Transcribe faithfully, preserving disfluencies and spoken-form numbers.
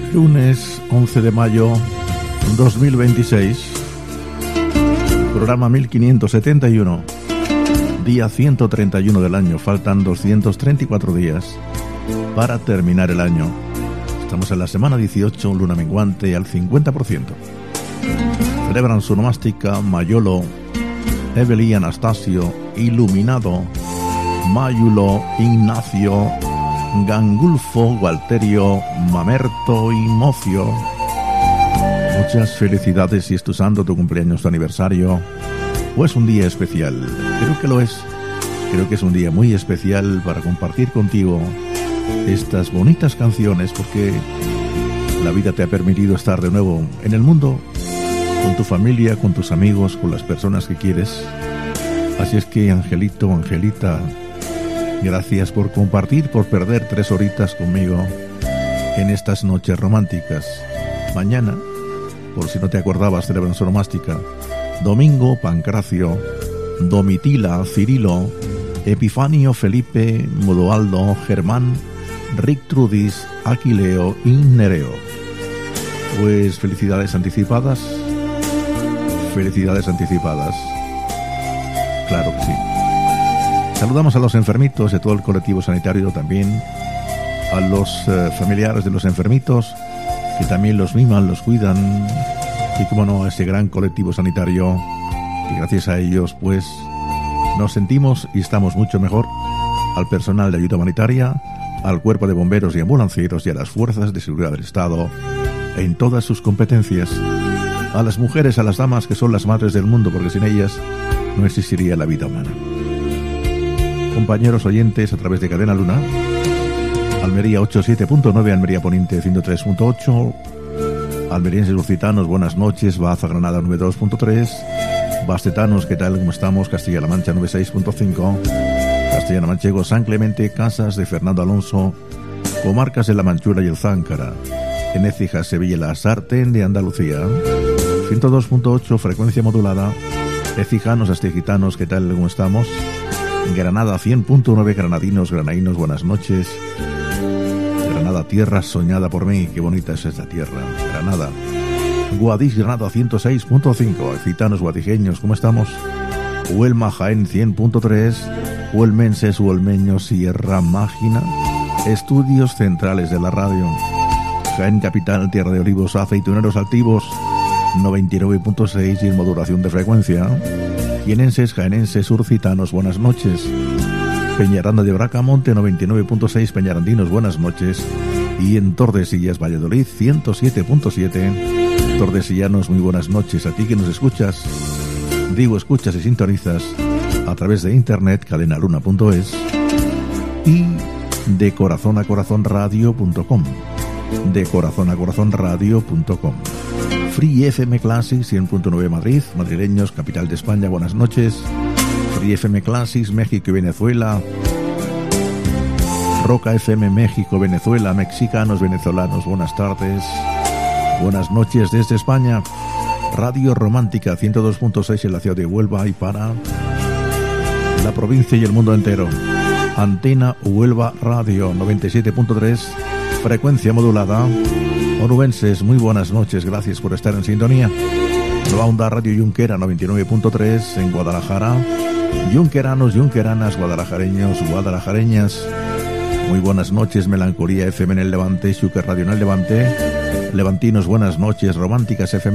Lunes once de mayo dos mil veintiséis, programa mil quinientos setenta y uno, día ciento treinta y uno del año. Faltan doscientos treinta y cuatro días para terminar el año. Estamos en la semana dieciocho, luna menguante al cincuenta por ciento. Celebran su nomástica Mayolo, Evelí, Anastasio, Iluminado, Mayulo, Ignacio, Gangulfo, Gualterio, Mamerto y Mocio. Muchas felicidades si es tu santo, tu cumpleaños, tu aniversario o es un día especial. Creo que lo es. Creo que es un día muy especial para compartir contigo estas bonitas canciones, porque la vida te ha permitido estar de nuevo en el mundo, con tu familia, con tus amigos, con las personas que quieres. Así es que, Angelito, Angelita, gracias por compartir, por perder tres horitas conmigo en estas noches románticas. Mañana, por si no te acordabas, celebran su nomástica Domingo, Pancracio, Domitila, Cirilo, Epifanio, Felipe, Modoaldo, Germán, Rictrudis, Aquileo y Nereo. Pues felicidades anticipadas. Felicidades anticipadas. Claro que sí. Saludamos a los enfermitos de todo el colectivo sanitario, también a los eh, familiares de los enfermitos, que también los miman, los cuidan, y como no, a ese gran colectivo sanitario, que gracias a ellos pues nos sentimos y estamos mucho mejor. Al personal de ayuda humanitaria, al cuerpo de bomberos y ambulancieros y a las fuerzas de seguridad del Estado en todas sus competencias, a las mujeres, a las damas, que son las madres del mundo, porque sin ellas no existiría la vida humana. Compañeros oyentes a través de Cadena Luna, Almería ochenta y siete punto nueve, Almería Poniente ciento tres punto ocho, almerienses lusitanos, buenas noches, Baza Granada noventa y dos punto tres, bastetanos, ¿qué tal? ¿Cómo estamos? Castilla-La Mancha noventa y seis punto cinco, Castellano Manchego, San Clemente, Casas de Fernando Alonso, comarcas de La Manchura y el Záncara, en Écija, Sevilla y la Sartén de Andalucía, ciento dos punto ocho, frecuencia modulada, Ecijanos, Astegitanos, ¿qué tal? ¿Cómo estamos? Granada cien punto nueve, granadinos, granadinos, buenas noches. Granada, tierra soñada por mí, qué bonita es esta tierra, Granada. Guadix, Granada ciento seis punto cinco, Gitanos, guadijeños, ¿cómo estamos? Huelma, Jaén cien punto tres, Huelmenses, Huelmeños, Sierra Mágina, estudios centrales de la radio. Jaén Capital, Tierra de Olivos, Aceituneros Altivos, noventa y nueve punto seis y en modulación de frecuencia. Jienenses, jaenenses, urcitanos, buenas noches. Peñaranda de Bracamonte, noventa y nueve punto seis, peñarandinos, buenas noches. Y en Tordesillas, Valladolid, ciento siete punto siete. Tordesillanos, muy buenas noches. A ti que nos escuchas, digo, escuchas y sintonizas a través de internet, cadenaluna punto es y de corazón a corazón radio punto com. De corazón a corazón radio punto com. Free F M Classics cien punto nueve Madrid, madrileños, capital de España, buenas noches. Free F M Classics México y Venezuela, Roca F M México, Venezuela, mexicanos, venezolanos, buenas tardes, buenas noches desde España. Radio Romántica ciento dos punto seis en la ciudad de Huelva y para la provincia y el mundo entero. Antena Huelva Radio noventa y siete punto tres, frecuencia modulada. Onubenses, muy buenas noches, gracias por estar en sintonía. Nueva Onda Radio Junquera noventa y nueve punto tres en Guadalajara. Junqueranos, junqueranas, guadalajareños, guadalajareñas, muy buenas noches. Melancolía F M en el Levante, Xúquer Radio en el Levante. Levantinos, buenas noches. Románticas F M